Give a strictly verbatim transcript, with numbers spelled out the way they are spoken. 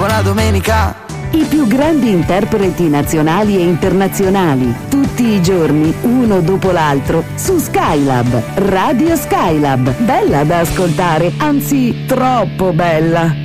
buona domenica. I più grandi interpreti nazionali e internazionali, tutti i giorni, uno dopo l'altro, su Skylab, Radio Skylab. Bella da ascoltare, anzi troppo bella.